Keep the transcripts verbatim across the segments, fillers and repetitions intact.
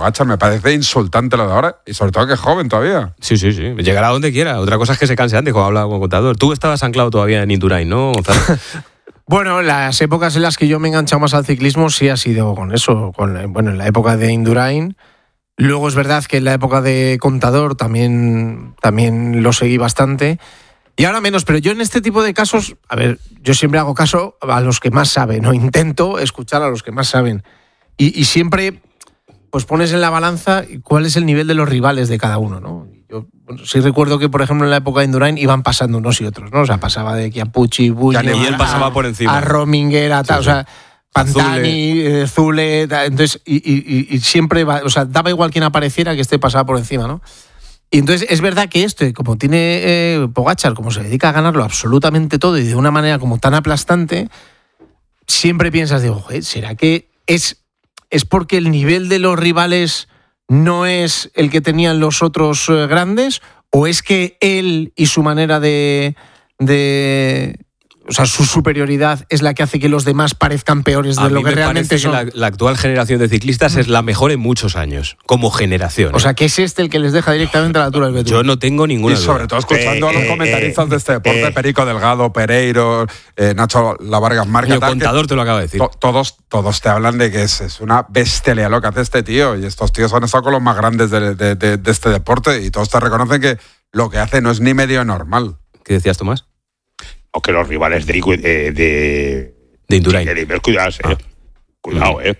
Pogačar, me parece insultante lo de ahora, y sobre todo que es joven todavía. Sí, sí, sí, llegará donde quiera. Otra cosa es que se canse antes, como hablaba con Contador. Tú estabas anclado todavía en Indurain, ¿no, Gonzalo? Bueno, las épocas en las que yo me he enganchado más al ciclismo sí ha sido con eso, con, bueno, en la época de Indurain. Luego es verdad que en la época de Contador también, también lo seguí bastante. Y ahora menos, pero yo en este tipo de casos, a ver, yo siempre hago caso a los que más saben, o intento escuchar a los que más saben. Y, y siempre pues pones en la balanza cuál es el nivel de los rivales de cada uno, ¿no? Yo bueno, sí recuerdo que, por ejemplo, en la época de Indurain iban pasando unos y otros, ¿no? O sea, pasaba de Chiappucci, Bugno, y él pasaba por encima. A Rominger, a tal, sí, sí. O sea, Pantani, Zule, Zule tal, entonces, y, y, y siempre, va, o sea, daba igual quien apareciera que este pasaba por encima, ¿no? Y entonces es verdad que esto, como tiene eh, Pogačar, como se dedica a ganarlo absolutamente todo y de una manera como tan aplastante, siempre piensas, digo, ¿será que es, es porque el nivel de los rivales no es el que tenían los otros eh, grandes? ¿O es que él y su manera de, de... O sea, su superioridad es la que hace que los demás parezcan peores de a lo que realmente son? Que la, la actual generación de ciclistas es la mejor en muchos años, como generación. O sea, que es este el que les deja directamente a la altura del betún. Yo no tengo ninguna duda. Y sobre todo escuchando eh, a los eh, comentaristas eh, de este deporte, eh, Perico Delgado, Pereiro, eh, Nacho La Vargas Marca. El Contador que, te lo acaba de decir. To, todos, todos te hablan de que es, es una bestialidad lo que hace este tío. Y estos tíos han estado con los más grandes de, de, de, de este deporte y todos te reconocen que lo que hace no es ni medio normal. ¿Qué decías, Tomás? O que los rivales de de, de, de Indurain. De, de, de, cuidado, eh. ah. cuidado, eh.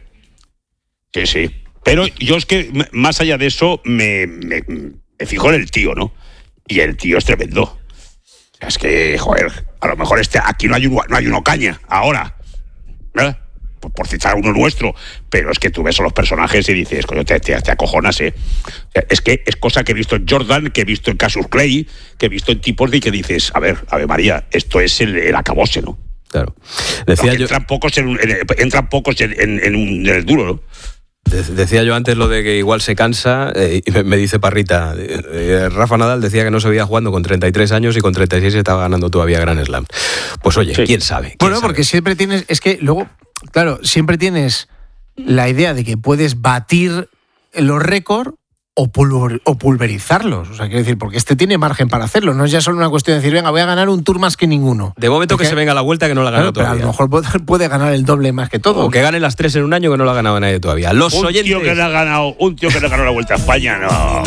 Sí, sí. Pero yo es que más allá de eso me, me, me fijo en el tío, ¿no? Y el tío es tremendo. O sea, es que, joder, a lo mejor este aquí no hay un, no hay un Ocaña ahora, ¿verdad? Por, por citar uno nuestro, pero es que tú ves a los personajes y dices, coño, te, te, te acojonas, ¿eh? O sea, es que es cosa que he visto en Jordan, que he visto en Cassius Clay, que he visto en tipos de que dices, a ver, Ave María, esto es el, el acabose, ¿no? Claro. Decía yo, entran pocos en, en, entran pocos en, en, en, en el duro, ¿no? Decía yo antes lo de que igual se cansa, eh, y me, me dice Parrita, eh, Rafa Nadal decía que no se veía jugando con treinta y tres años y con treinta y seis estaba ganando todavía Grand Slam. Pues oye, sí. ¿Quién sabe? ¿Quién bueno, sabe? Porque siempre tienes, es que luego, claro, siempre tienes la idea de que puedes batir los récords o, pulver, o pulverizarlos. O sea, quiero decir, porque este tiene margen para hacerlo. No es ya solo una cuestión de decir, venga, voy a ganar un Tour más que ninguno. De momento porque, que se venga la vuelta que no la ha ganado claro, todavía. Pero a lo mejor puede, puede ganar el doble más que todo. O que gane las tres en un año que no la ha ganado nadie todavía. Los un oyentes... tío que le ha ganado, un tío que le ha ganado la Vuelta a España, no.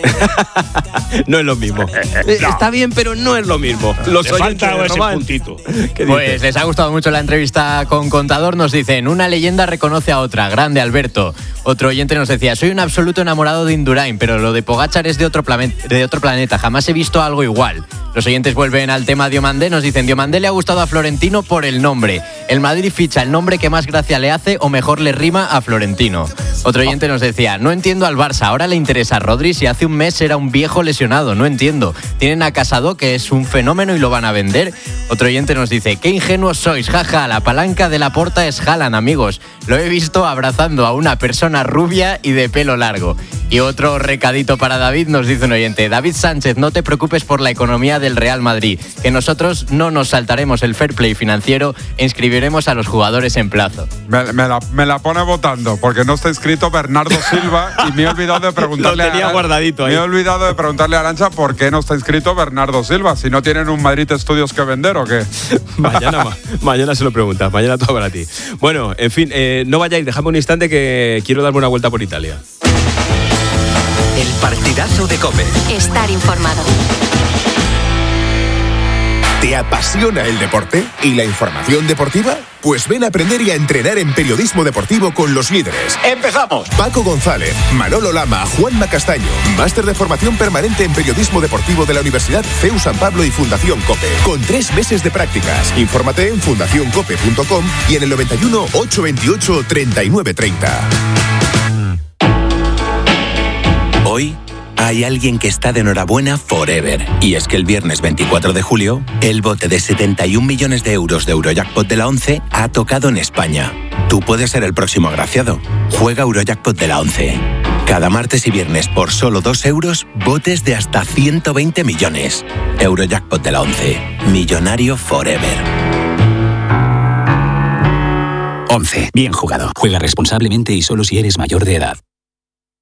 No es lo mismo. no. Está bien, pero no es lo mismo. Los le oyentes falta ese puntito. Pues les ha gustado mucho la entrevista con Contador. Nos dicen, una leyenda reconoce a otra. Grande, Alberto. Otro oyente nos decía, soy un absoluto enamorado de Indurain, pero lo de Pogačar es de otro, plan- de otro planeta. Jamás he visto algo igual. Los oyentes vuelven al tema Diomandé. Nos dicen, Diomandé le ha gustado a Florentino por el nombre. El Madrid ficha el nombre que más gracia le hace o mejor le rima a Florentino. Otro oyente nos decía, no entiendo al Barça. Ahora le interesa a Rodri si hace un mes era un viejo lesionado. No entiendo. Tienen a Casado, que es un fenómeno y lo van a vender. Otro oyente nos dice, qué ingenuos sois, jaja, la palanca de la Porta es Haaland, amigos. Lo he visto abrazando a una persona rubia y de pelo largo. Y otro recadito para David, nos dice un oyente, David Sánchez, no te preocupes por la economía del Real Madrid, que nosotros no nos saltaremos el fair play financiero e inscribiremos a los jugadores en plazo. Me, me, la, me la pone votando, porque no está inscrito Bernardo Silva y me he olvidado de preguntarle Lo tenía a, guardadito ahí. Me he olvidado de preguntarle a Arantxa por qué no está inscrito Bernardo Silva, si no tienen un Madrid Estudios que vender o qué. mañana, ma, mañana se lo preguntas, mañana todo para ti. Bueno, en fin, eh, no vayáis, dejadme un instante que quiero darme una vuelta por Italia. El partidazo de COPE. Estar informado. ¿Te apasiona el deporte y la información deportiva? Pues ven a aprender y a entrenar en periodismo deportivo con los líderes. ¡Empezamos! Paco González, Manolo Lama, Juanma Castaño. Máster de formación permanente en periodismo deportivo de la Universidad C E U San Pablo y Fundación COPE. Con tres meses de prácticas. Infórmate en fundación cope punto com y en el noventa y uno, ochocientos veintiocho, treinta y nueve treinta. Hoy hay alguien que está de enhorabuena forever. Y es que el viernes veinticuatro de julio, el bote de setenta y un millones de euros de Eurojackpot de la ONCE ha tocado en España. Tú puedes ser el próximo agraciado. Juega Eurojackpot de la ONCE. Cada martes y viernes por solo dos euros, botes de hasta ciento veinte millones. Eurojackpot de la ONCE. Millonario forever. ONCE. Bien jugado. Juega responsablemente y solo si eres mayor de edad.